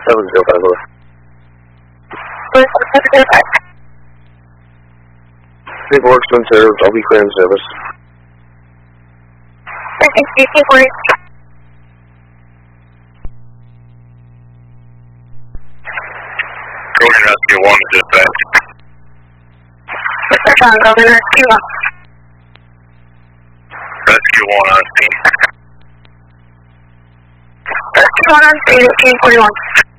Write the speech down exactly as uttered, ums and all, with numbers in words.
seven zero five zero. Paperwork's been served. I'll be clearing service. Golden Rescue one to dispatch. Golden Rescue one. Rescue one on scene. Rescue one on scene, eighteen forty-one.